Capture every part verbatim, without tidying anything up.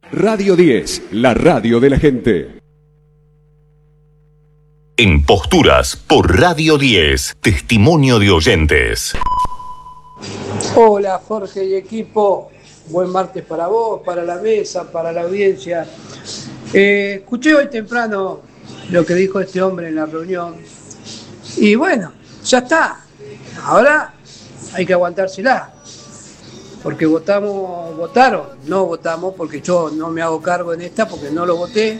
Radio diez, la radio de la gente. En Posturas por Radio diez, testimonio de oyentes. Hola Jorge y equipo, buen martes para vos, para la mesa, para la audiencia. Eh, escuché hoy temprano lo que dijo este hombre en la reunión y bueno, ya está, ahora hay que aguantársela, porque votamos, votaron, no votamos, porque yo no me hago cargo en esta porque no lo voté.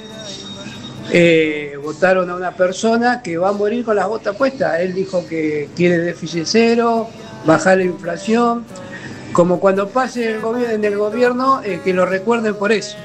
Eh, votaron a una persona que va a morir con las botas puestas. Él dijo que quiere déficit cero, bajar la inflación, como cuando pase el gobierno, en el gobierno, eh, que lo recuerden por eso,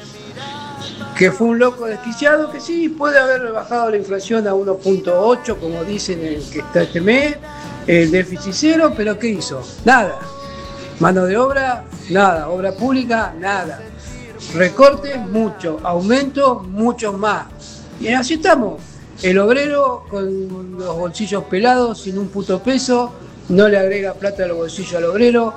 que fue un loco desquiciado, que sí, puede haber bajado la inflación a uno punto ocho, como dicen el que está este mes, el déficit cero, pero ¿qué hizo? Nada. Mano de obra, nada. Obra pública, nada. Recortes, mucho. Aumento, muchos más. Y así estamos. El obrero con los bolsillos pelados, sin un puto peso, no le agrega plata al bolsillo al obrero,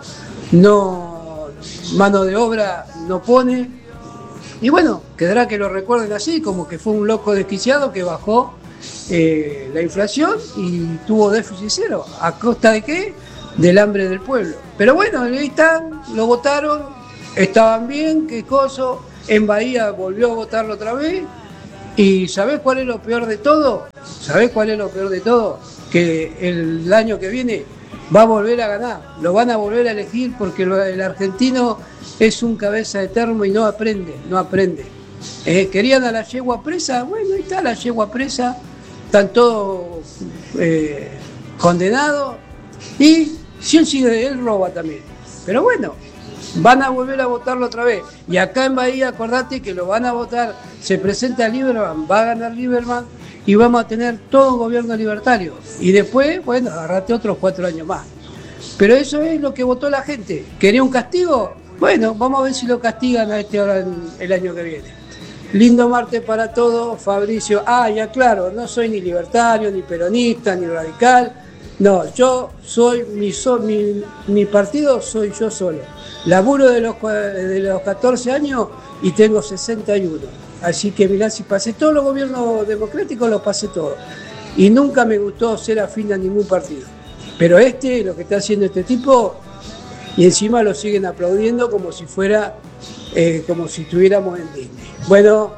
no, mano de obra no pone. Y bueno, quedará que lo recuerden así, como que fue un loco desquiciado que bajó eh, la inflación y tuvo déficit cero. ¿A costa de qué? Del hambre del pueblo. Pero bueno, ahí están, lo votaron, estaban bien, qué cosa. En Bahía volvió a votarlo otra vez. ¿Y sabés cuál es lo peor de todo? ¿Sabés cuál es lo peor de todo? Que el año que viene va a volver a ganar, lo van a volver a elegir porque el argentino es un cabeza de termo y no aprende, no aprende. Eh, ¿Querían a la yegua presa? Bueno, ahí está la yegua presa, están todos eh, condenados y si él sigue, él roba también. Pero bueno, van a volver a votarlo otra vez. Y acá en Bahía, acordate que lo van a votar, se presenta Lieberman, va a ganar Lieberman y vamos a tener todo un gobierno libertario. Y después, bueno, agarrate otros cuatro años más. Pero eso es lo que votó la gente. ¿Quería un castigo? Bueno, vamos a ver si lo castigan a este ahora el año que viene. Lindo martes para todos, Fabricio. Ah, ya claro, no soy ni libertario, ni peronista, ni radical. No, yo soy, mi, so, mi, mi partido soy yo solo. Laburo de los, de los catorce años y tengo sesenta y uno. Así que mirá, si pasé todos los gobiernos democráticos, los pasé todos. Y nunca me gustó ser afín a ningún partido. Pero este, lo que está haciendo este tipo, y encima lo siguen aplaudiendo como si fuera, eh, como si estuviéramos en Disney. Bueno.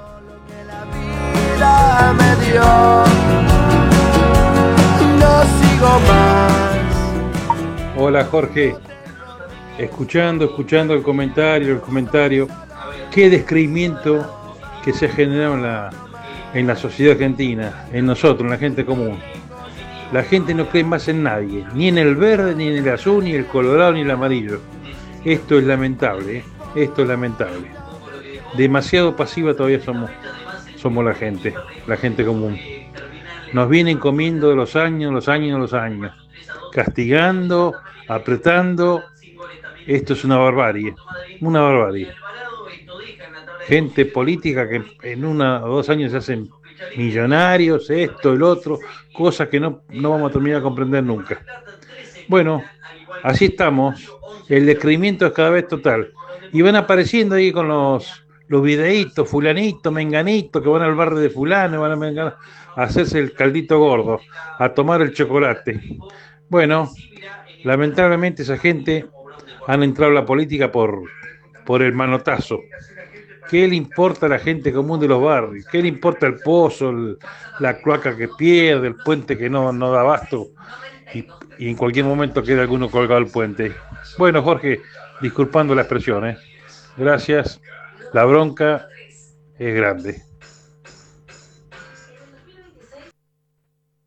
Hola Jorge, escuchando, escuchando el comentario, el comentario, qué descreimiento que se ha generado en la, en la sociedad argentina, en nosotros, en la gente común. La gente no cree más en nadie, ni en el verde, ni en el azul, ni el colorado, ni el amarillo. Esto es lamentable, ¿eh? Esto es lamentable. Demasiado pasiva todavía somos, somos la gente, la gente común. Nos vienen comiendo de los años, los años, los años, castigando, apretando. Esto es una barbarie, una barbarie. Gente política que en uno o dos años se hacen millonarios, esto, el otro, cosas que no, no vamos a terminar de comprender nunca. Bueno, así estamos, el descreimiento es cada vez total. Y van apareciendo ahí con los, los videitos, fulanito, menganito, que van al bar de fulano, van a, mengan, a hacerse el caldito gordo, a tomar el chocolate. Bueno, lamentablemente esa gente han entrado a la política por, por el manotazo. ¿Qué le importa a la gente común de los barrios? ¿Qué le importa el pozo, el, la cloaca que pierde, el puente que no, no da abasto? Y, y en cualquier momento queda alguno colgado al puente. Bueno, Jorge, disculpando la expresión, ¿eh? Gracias. La bronca es grande.